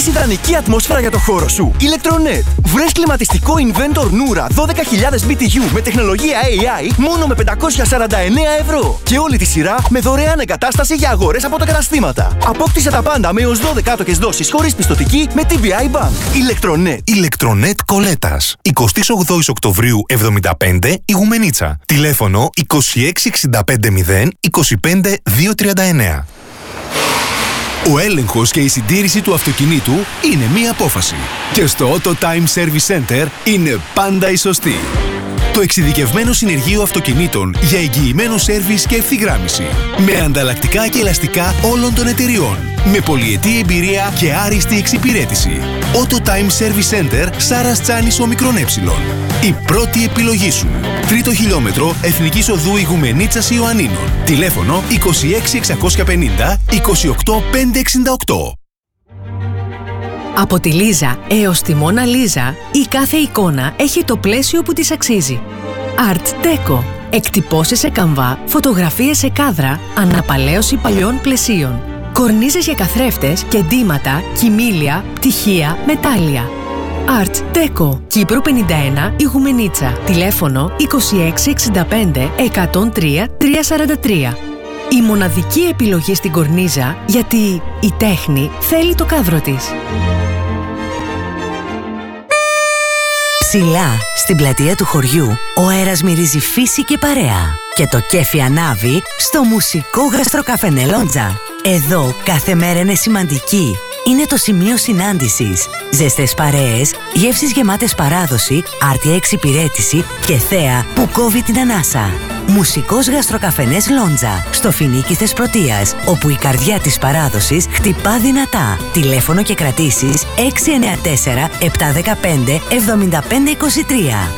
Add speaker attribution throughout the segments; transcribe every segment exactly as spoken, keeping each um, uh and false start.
Speaker 1: ιδανική ατμόσφαιρα για το χώρο σου. Electronet. Βρες κλιματιστικό Inventor Nura δώδεκα χιλιάδες μπι τι γιου με τεχνολογία έι άι μόνο με πεντακόσια σαράντα εννέα ευρώ. Και όλη τη σειρά με δωρεάν εγκατάσταση για αγορές από τα καταστήματα. Απόκτησε τα πάντα με έως δώδεκα άτοκες δόσεις χωρίς πιστωτική με τι βι άι Bank. Electronet.
Speaker 2: Electronet Κολέτας. εικοστή ογδόη Οκτωβρίου εβδομήντα πέντε Ιγουμενίτσα. Τηλέφωνο είκοσι έξι εξήντα πέντε μηδέν είκοσι πέντε διακόσια τριάντα εννέα.
Speaker 3: Ο έλεγχος και η συντήρηση του αυτοκινήτου είναι μία απόφαση. Και στο Auto Time Service Center είναι πάντα η σωστή. Το εξειδικευμένο συνεργείο αυτοκινήτων για εγγυημένο σέρβις και ευθυγράμμιση. Με ανταλλακτικά και ελαστικά όλων των εταιριών. Με πολυετή εμπειρία και άριστη εξυπηρέτηση. Auto Time Service Center Σάρας Τσάνης Ομικρόν Έψιλον. Η πρώτη επιλογή σου. Τρίτο χιλιόμετρο Εθνικής Οδού Ιγουμενίτσας Ιωαννίνων. Τηλέφωνο είκοσι έξι εξακόσια πενήντα είκοσι οκτώ πεντακόσια εξήντα οκτώ.
Speaker 4: Από τη Λίζα έως τη Μόνα Λίζα, η κάθε εικόνα έχει το πλαίσιο που της αξίζει. Art Deco. Εκτυπώσεις σε καμβά, φωτογραφίες σε κάδρα, αναπαλαίωση παλιών πλαισίων. Κορνίζες για καθρέφτες και ντύματα, κοιμήλια, πτυχία, μετάλλια. Art Deco. Κύπρου πενήντα ένα, Ιγουμενίτσα. Τηλέφωνο είκοσι έξι εξήντα πέντε εκατόν τρία τριακόσια σαράντα τρία. Η μοναδική επιλογή στην κορνίζα, γιατί η τέχνη θέλει το κάδρο της.
Speaker 5: Ψηλά, στην πλατεία του χωριού, ο αέρας μυρίζει φύση και παρέα. Και το κέφι ανάβει στο μουσικό γαστροκαφενέ Λόντζα. Εδώ κάθε μέρα είναι σημαντική. Είναι το σημείο συνάντησης. Ζεστές παρέες, γεύσεις γεμάτες παράδοση, άρτια εξυπηρέτηση και θέα που κόβει την ανάσα. Μουσικός γαστροκαφενές Λόντζα, στο Φοινίκι Θεσπρωτείας, όπου η καρδιά της παράδοσης χτυπά δυνατά. Τηλέφωνο και κρατήσεις έξι εννέα τέσσερα επτά ένα πέντε εβδομήντα πέντε είκοσι τρία.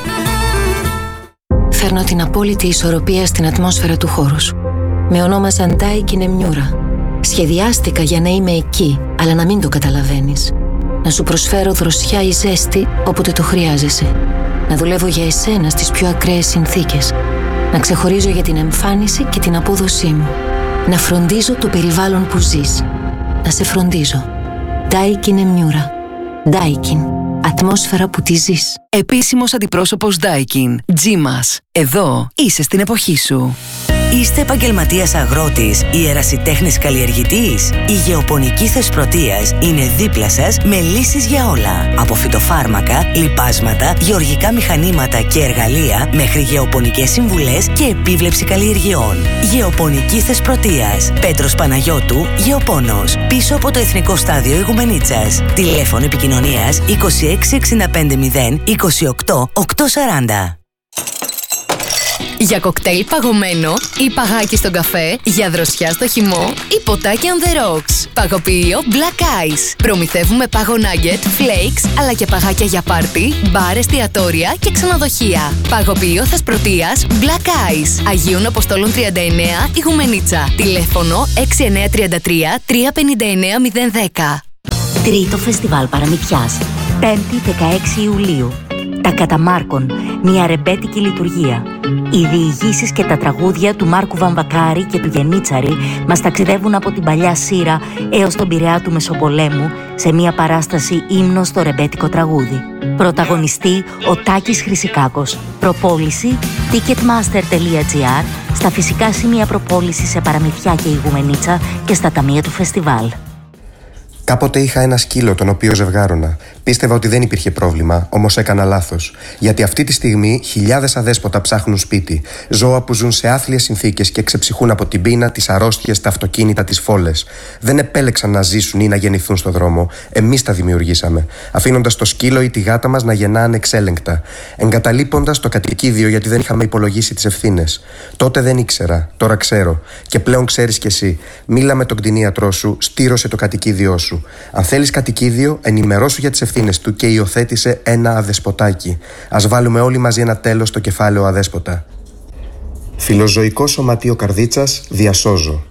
Speaker 6: Φέρνω την απόλυτη ισορροπία στην ατμόσφαιρα του χώρου σου. Με ονόμασαν Daikin Emmiura. Σχεδιάστηκα για να είμαι εκεί, αλλά να μην το καταλαβαίνεις. Να σου προσφέρω δροσιά ή ζέστη όποτε το χρειάζεσαι. Να δουλεύω για εσένα στις πιο ακραίες συνθήκες. Να ξεχωρίζω για την εμφάνιση και την απόδοσή μου. Να φροντίζω το περιβάλλον που ζεις. Να σε φροντίζω. Daikin Emmiura. Daikin. Ατμόσφαιρα που τη ζεις.
Speaker 4: Επίσημος αντιπρόσωπος Daikin. Τζίμας. Εδώ είσαι στην εποχή σου.
Speaker 5: Είστε επαγγελματίας αγρότης ή ερασιτέχνης καλλιεργητής? Η Γεωπονική Θεσπρωτείας είναι δίπλα σας με λύσεις για όλα. Από φυτοφάρμακα, λιπάσματα, γεωργικά μηχανήματα και εργαλεία μέχρι γεωπονικές συμβουλές και επίβλεψη καλλιεργειών. Γεωπονική Θεσπρωτείας. Πέτρος Παναγιώτου, Γεωπόνος. Πίσω από το Εθνικό Στάδιο Ιγουμενίτσας. Τηλέφωνο επικοινωνίας είκοσι έξι εξήντα πέντε μηδέν είκοσι οκτώ οκτακόσια σαράντα.
Speaker 4: Για κοκτέιλ παγωμένο ή παγάκι στον καφέ, για δροσιά στο χυμό ή ποτάκι on the rocks. Παγοποιείο Black Ice. Προμηθεύουμε πάγο nugget, flakes, αλλά και παγάκια για πάρτι, μπαρ, εστιατόρια και ξενοδοχεία. Παγοποιείο Θεσπρωτείας Black Ice. Αγίων Αποστόλων τριάντα εννέα, Ιγουμενίτσα. Τηλέφωνο έξι εννέα τρία τρία τρία πέντε εννέα μηδέν ένα μηδέν.
Speaker 7: Τρίτο φεστιβάλ παραμυθιάς. πέμπτη δεκαέξι Ιουλίου. Τα Καταμάρκων, μια ρεμπέτικη λειτουργία. Οι διηγήσεις και τα τραγούδια του Μάρκου Βαμβακάρη και του Γενίτσαρη μας ταξιδεύουν από την παλιά Σύρα έως τον Πειραιά του Μεσοπολέμου σε μια παράσταση ύμνος στο ρεμπέτικο τραγούδι. Πρωταγωνιστή ο Τάκης Χρυσικάκος. Προπόληση ticketmaster τελεία gr, στα φυσικά σημεία προπόληση σε Παραμυθιά και Ιγουμενίτσα και στα ταμεία του φεστιβάλ.
Speaker 8: Κάποτε είχα ένα σκύλο τον οποίο ζευγάρωνα. Πίστευα ότι δεν υπήρχε πρόβλημα, όμως έκανα λάθος. Γιατί αυτή τη στιγμή χιλιάδες αδέσποτα ψάχνουν σπίτι. Ζώα που ζουν σε άθλιες συνθήκες και ξεψυχούν από την πείνα, τις αρρώστιες, τα αυτοκίνητα, τις φόλες. Δεν επέλεξαν να ζήσουν ή να γεννηθούν στον δρόμο. Εμείς τα δημιουργήσαμε. Αφήνοντας το σκύλο ή τη γάτα μας να γεννά ανεξέλεγκτα. Εγκαταλείποντας το κατοικίδιο γιατί δεν είχαμε υπολογίσει τις ευθύνες. Τότε δεν ήξερα, τώρα ξέρω. Και πλέον ξέρεις κι εσύ. Μίλα με τον κτηνίατρό σου, στήρωσε το κατοικίδιό σου. Αν θέλεις κατοικίδιο, ενημερώσου για τις ευθύνες του και υιοθέτησε ένα αδεσποτάκι. Ας βάλουμε όλοι μαζί ένα τέλος στο κεφάλαιο αδέσποτα. Φιλοζωικό Σωματείο Καρδίτσας, διασώζω.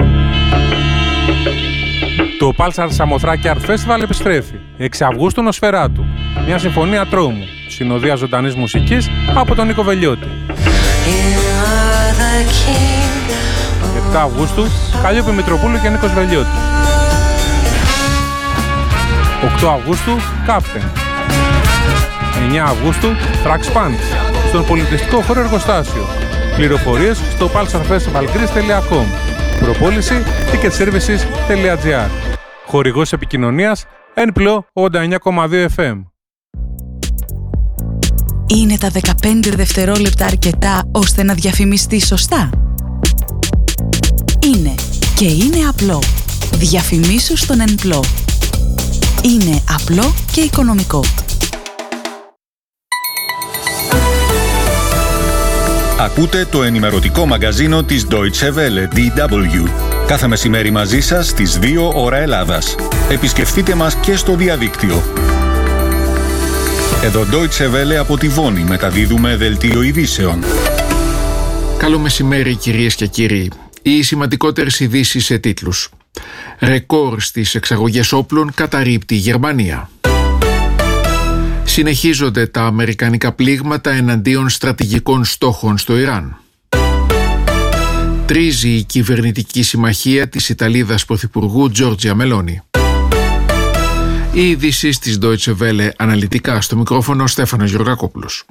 Speaker 9: Το Pulsar Σαμοθράκη Art Festival επιστρέφει. έξι Αυγούστου Νοσφαιράτου. Μια συμφωνία τρόμου. Συνοδεία ζωντανής μουσικής από τον Νίκο Βελιώτη. επτά Αυγούστου, Καλλιόπη Μητροπούλου και Νίκος Βελιώτης. οκτώ Αυγούστου Captain. εννέα Αυγούστου Trax Punch στον πολιτιστικό χώρο Εργοστάσιο. Πληροφορίες στο palsarfestivalgreece τελεία com. Προπόληση ticketservices τελεία gr. Χορηγός επικοινωνίας Enplo ογδόντα εννέα κόμμα δύο εφ εμ.
Speaker 10: Είναι τα δεκαπέντε δευτερόλεπτα αρκετά ώστε να διαφημιστεί σωστά? Είναι και είναι απλό. Διαφημίσου στον Enplo. Είναι απλό και οικονομικό.
Speaker 11: Ακούτε το ενημερωτικό μαγκαζίνο της Deutsche Welle, ντι ντάμπλιου. Κάθε μεσημέρι μαζί σας στις δύο ώρα Ελλάδας. Επισκεφτείτε μας και στο διαδίκτυο. Εδώ Deutsche Welle από τη Βόνη μεταδίδουμε δελτίο ειδήσεων.
Speaker 12: Καλό μεσημέρι κυρίες και κύριοι. Οι σημαντικότερες ειδήσεις σε τίτλους. Ρεκόρ στις εξαγωγές όπλων καταρρίπτει η Γερμανία. Συνεχίζονται τα αμερικανικά πλήγματα εναντίον στρατηγικών στόχων στο Ιράν. Τρίζει η κυβερνητική συμμαχία της Ιταλίδας Πρωθυπουργού Τζόρτζια Μελόνι. Οι ειδήσεις της Deutsche Welle αναλυτικά, στο μικρόφωνο Στέφανος Γεωργακόπουλος.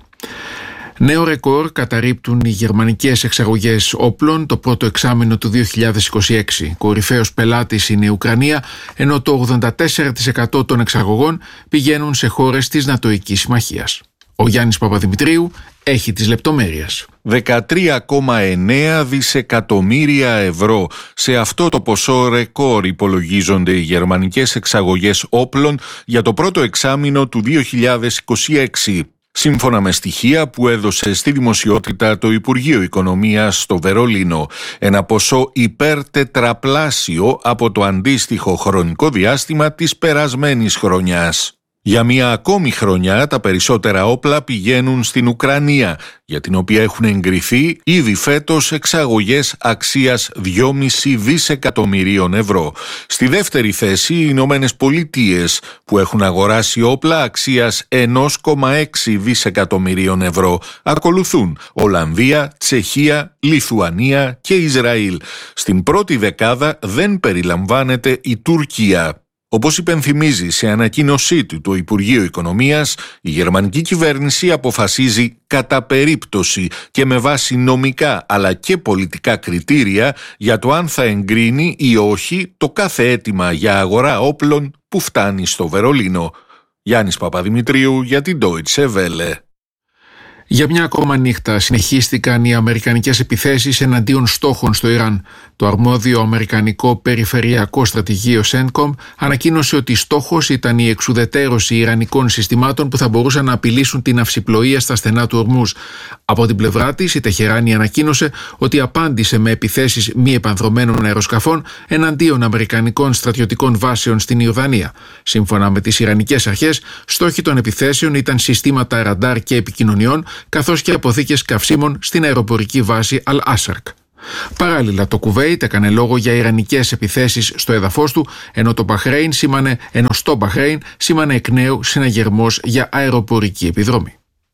Speaker 12: Νέο ρεκόρ καταρρίπτουν οι γερμανικές εξαγωγές όπλων το πρώτο εξάμηνο του δύο χιλιάδες είκοσι έξι. Κορυφαίος πελάτης είναι η Ουκρανία, ενώ το ογδόντα τέσσερα τοις εκατό των εξαγωγών πηγαίνουν σε χώρες της Νατοϊκής Συμμαχίας. Ο Γιάννης Παπαδημητρίου έχει τις λεπτομέρειες.
Speaker 11: δεκατρία κόμμα εννέα δισεκατομμύρια ευρώ. Σε αυτό το ποσό ρεκόρ υπολογίζονται οι γερμανικές εξαγωγές όπλων για το πρώτο εξάμηνο του δύο χιλιάδες είκοσι έξι. Σύμφωνα με στοιχεία που έδωσε στη δημοσιότητα το Υπουργείο Οικονομίας στο Βερολίνο, ένα ποσό υπερτετραπλάσιο από το αντίστοιχο χρονικό διάστημα της περασμένης χρονιάς. Για μία ακόμη χρονιά τα περισσότερα όπλα πηγαίνουν στην Ουκρανία, για την οποία έχουν εγκριθεί ήδη φέτος εξαγωγές αξίας δυόμισι δισεκατομμυρίων ευρώ. Στη δεύτερη θέση οι Ηνωμένες Πολιτείες, που έχουν αγοράσει όπλα αξίας ένα κόμμα έξι δισεκατομμυρίων ευρώ. Ακολουθούν Ολλανδία, Τσεχία, Λιθουανία και Ισραήλ. Στην πρώτη δεκάδα δεν περιλαμβάνεται η Τουρκία. Όπως υπενθυμίζει σε ανακοίνωσή του το Υπουργείο Οικονομίας, η γερμανική κυβέρνηση αποφασίζει κατά περίπτωση και με βάση νομικά αλλά και πολιτικά κριτήρια για το αν θα εγκρίνει ή όχι το κάθε αίτημα για αγορά όπλων που φτάνει στο Βερολίνο. Γιάννης Παπαδημητρίου για την Deutsche Welle.
Speaker 12: Για μια ακόμα νύχτα συνεχίστηκαν οι αμερικανικές επιθέσεις εναντίον στόχων στο Ιράν. Το αρμόδιο αμερικανικό περιφερειακό στρατηγείο σέντκομ ανακοίνωσε ότι στόχος ήταν η εξουδετέρωση ιρανικών συστημάτων που θα μπορούσαν να απειλήσουν την αυσιπλοεία στα στενά του Ορμούζ. Από την πλευρά της, η Τεχεράνη ανακοίνωσε ότι απάντησε με επιθέσεις μη επανδρωμένων αεροσκαφών εναντίον αμερικανικών στρατιωτικών βάσεων στην Ιορδανία. Σύμφωνα με τις ιρανικές αρχές, στόχοι των επιθέσεων ήταν συστήματα ραντάρ και επικοινωνιών, καθώς και αποθήκες καυσίμων στην αεροπορική βάση Αλ-Άσαρκ. Παράλληλα, το Κουβέιτ έκανε λόγο για ιρανικές επιθέσεις στο έδαφος του, ενώ το Μπαχρέιν σήμανε, ενώ στο Μπαχρέιν σήμανε εκ νέου συναγερμός για αεροπορική επιδρομή.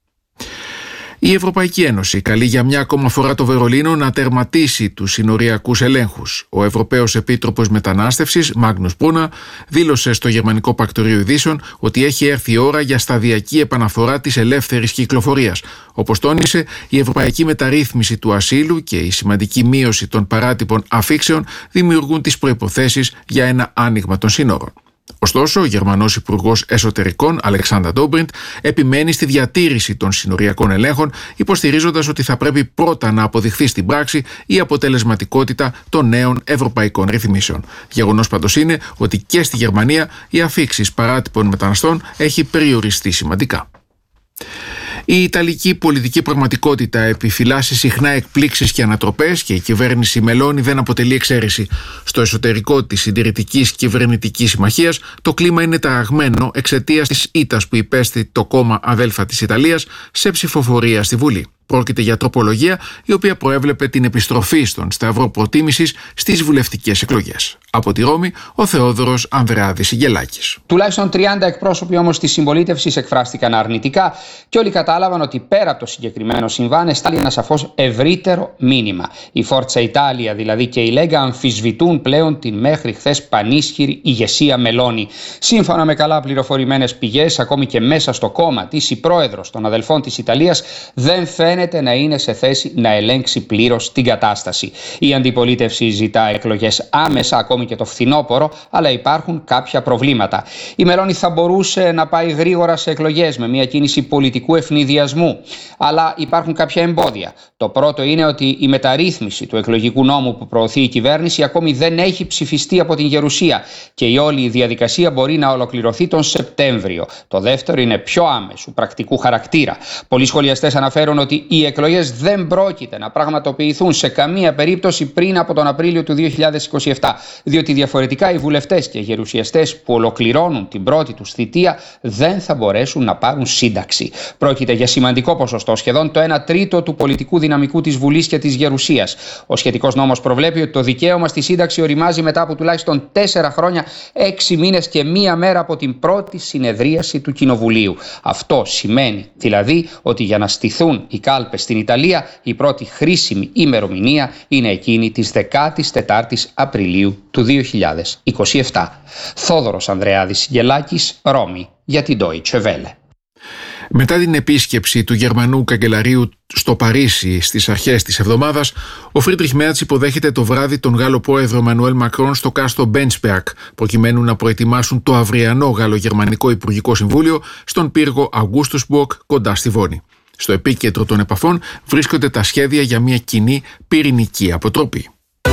Speaker 12: Η Ευρωπαϊκή Ένωση καλεί για μια ακόμα φορά το Βερολίνο να τερματίσει τους συνοριακούς ελέγχους. Ο Ευρωπαίος Επίτροπος Μετανάστευσης, Μάγνους Μπρούνα, δήλωσε στο Γερμανικό Πρακτορείο Ειδήσεων ότι έχει έρθει η ώρα για σταδιακή επαναφορά της ελεύθερης κυκλοφορίας. Όπως τόνισε, η ευρωπαϊκή μεταρρύθμιση του ασύλου και η σημαντική μείωση των παράτυπων αφήξεων δημιουργούν τις προϋποθέσεις για ένα άνοιγμα των σύνορων. Ωστόσο, ο Γερμανός Υπουργός Εσωτερικών, Αλεξάνδρα Ντόμπριντ, επιμένει στη διατήρηση των συνοριακών ελέγχων, υποστηρίζοντας ότι θα πρέπει πρώτα να αποδειχθεί στην πράξη η αποτελεσματικότητα των νέων ευρωπαϊκών ρυθμίσεων. Γεγονός πάντως είναι ότι και στη Γερμανία οι αφήξεις παράτυπων μεταναστών έχει περιοριστεί σημαντικά. Η Ιταλική πολιτική πραγματικότητα επιφυλάσσει συχνά εκπλήξεις και ανατροπές και η κυβέρνηση Μελόνι δεν αποτελεί εξαίρεση. Στο εσωτερικό της συντηρητικής κυβερνητικής συμμαχίας το κλίμα είναι ταραγμένο εξαιτίας της ήττας που υπέστη το κόμμα αδέλφα της Ιταλίας σε ψηφοφορία στη Βουλή. Πρόκειται για τροπολογία η οποία προέβλεπε την επιστροφή στον σταυρό προτίμησης στις βουλευτικές εκλογές. Από τη Ρώμη, ο Θεόδωρος Ανδρεάδης Ιγελάκης.
Speaker 13: Τουλάχιστον τριάντα εκπρόσωποι όμως της συμπολίτευσης εκφράστηκαν αρνητικά και όλοι κατάλαβαν ότι πέρα από το συγκεκριμένο συμβάν εστάλει ένα σαφώς ευρύτερο μήνυμα. Η Φόρτσα Ιτάλια δηλαδή και η Λέγκα αμφισβητούν πλέον την μέχρι χθες πανίσχυρη ηγεσία Μελώνη. Σύμφωνα με καλά πληροφορημένες πηγές, ακόμη και μέσα στο κόμμα της, η πρόεδρος των αδελφών της Ιταλίας δεν φαίνεται να είναι σε θέση να ελέγξει πλήρως την κατάσταση. Η αντιπολίτευση ζητά εκλογές άμεσα, ακόμη και το φθινόπωρο, αλλά υπάρχουν κάποια προβλήματα. Η Μελώνη θα μπορούσε να πάει γρήγορα σε εκλογές με μια κίνηση πολιτικού ευνηδιασμού, αλλά υπάρχουν κάποια εμπόδια. Το πρώτο είναι ότι η μεταρρύθμιση του εκλογικού νόμου που προωθεί η κυβέρνηση ακόμη δεν έχει ψηφιστεί από την Γερουσία και η όλη η διαδικασία μπορεί να ολοκληρωθεί τον Σεπτέμβριο. Το δεύτερο είναι πιο άμεσου πρακτικού χαρακτήρα. Πολλοί σχολιαστές αναφέρουν ότι οι εκλογές δεν πρόκειται να πραγματοποιηθούν σε καμία περίπτωση πριν από τον Απρίλιο του δύο χιλιάδες είκοσι επτά, διότι διαφορετικά οι βουλευτές και οι γερουσιαστές που ολοκληρώνουν την πρώτη τους θητεία δεν θα μπορέσουν να πάρουν σύνταξη. Πρόκειται για σημαντικό ποσοστό, σχεδόν το ένα τρίτο του πολιτικού δυναμικού της Βουλής και της Γερουσίας. Ο σχετικός νόμος προβλέπει ότι το δικαίωμα στη σύνταξη οριμάζει μετά από τουλάχιστον τέσσερα χρόνια, έξι μήνες και μία μέρα από την πρώτη συνεδρίαση του Κοινοβουλίου. Αυτό σημαίνει δηλαδή ότι για να στηθούν οι κάλπες στην Ιταλία, η πρώτη χρήσιμη ημερομηνία είναι εκείνη της δεκάτης τετάρτης Απριλίου του δύο χιλιάδες είκοσι επτά. Θόδωρος Ανδρεάδης Γελάκης, Ρώμη, για την Deutsche Welle.
Speaker 12: Μετά την επίσκεψη του Γερμανού καγκελαρίου στο Παρίσι στις αρχές της εβδομάδας, ο Φρίντριχ Μέρτς υποδέχεται το βράδυ τον Γάλλο πρόεδρο Εμμανουέλ Μακρόν στο κάστρο Μπένσπεργκ, προκειμένου να προετοιμάσουν το αυριανό Γαλλογερμανικό Υπουργικό Συμβούλιο στον πύργο Αυγούστουσμπουργκ κοντά στη Βόνη. Στο επίκεντρο των επαφών βρίσκονται τα σχέδια για μια κοινή πυρηνική αποτροπή.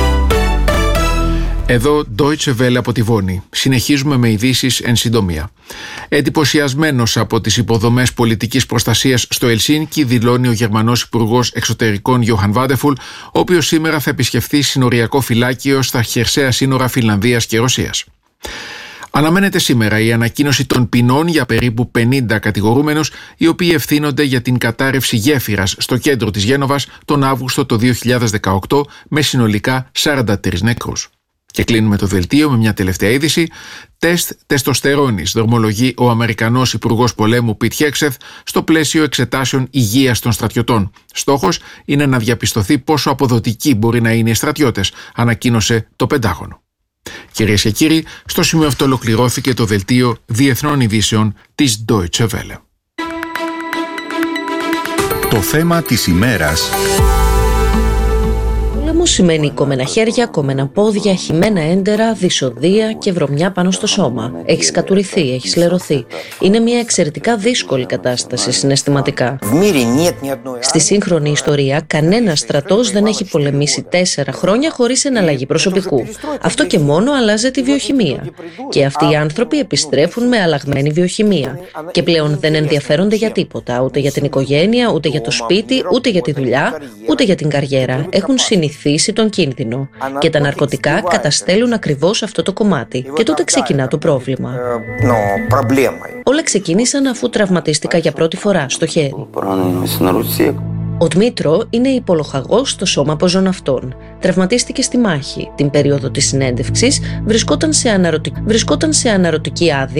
Speaker 12: Εδώ Deutsche Welle από τη Βόνη. Συνεχίζουμε με ειδήσεις εν συντομία. Εντυπωσιασμένος από τις υποδομές πολιτικής προστασίας στο Ελσίνκι, δηλώνει ο Γερμανός Υπουργός Εξωτερικών Γιόχαν Βάντεφουλ, ο οποίος σήμερα θα επισκεφθεί συνοριακό φυλάκιο στα χερσαία σύνορα Φινλανδίας και Ρωσίας. Αναμένεται σήμερα η ανακοίνωση των ποινών για περίπου πενήντα κατηγορούμενους, οι οποίοι ευθύνονται για την κατάρρευση γέφυρας στο κέντρο της Γένοβας τον Αύγουστο το δύο χιλιάδες δεκαοκτώ, με συνολικά σαράντα τρεις νεκρούς. Και κλείνουμε το δελτίο με μια τελευταία είδηση. Τεστ τεστοστερόνης δρομολογεί ο Αμερικανός Υπουργός Πολέμου Πιτ Χέξεθ στο πλαίσιο εξετάσεων υγείας των στρατιωτών. Στόχος είναι να διαπιστωθεί πόσο αποδοτικοί μπορεί να είναι οι στρατιώτες, ανακοίνωσε το Πεντάγωνο. Κυρίες και κύριοι, στο σημείο αυτό ολοκληρώθηκε το δελτίο διεθνών ειδήσεων της Deutsche Welle.
Speaker 14: Το θέμα της ημέρας.
Speaker 15: Πόλεμος σημαίνει κομμένα χέρια, κομμένα πόδια, χυμένα έντερα, δυσοδεία και βρωμιά πάνω στο σώμα. Έχεις κατουρηθεί, έχεις λερωθεί. Είναι μια εξαιρετικά δύσκολη κατάσταση συναισθηματικά. Στη σύγχρονη ιστορία, κανένας στρατός δεν έχει πολεμήσει τέσσερα χρόνια χωρίς εναλλαγή προσωπικού. Αυτό και μόνο αλλάζει τη βιοχημία. Και αυτοί οι άνθρωποι επιστρέφουν με αλλαγμένη βιοχημία. Και πλέον δεν ενδιαφέρονται για τίποτα, ούτε για την οικογένεια, ούτε για το σπίτι, ούτε για τη δουλειά, ούτε για την καριέρα. Έχουν συνηθίσει τον κίνδυνο. Και τα ναρκωτικά καταστέλουν ακριβώς αυτό το κομμάτι. Και τότε ξεκινά το πρόβλημα. Όλα ξεκίνησαν αφού τραυματίστηκα για πρώτη φορά στο χέρι. Ο Δμήτρο είναι υπολοχαγός στο σώμα πεζοναυτών. Τραυματίστηκε στη μάχη. Την περίοδο της συνέντευξης βρισκόταν σε, αναρωτι... βρισκόταν σε αναρωτική άδεια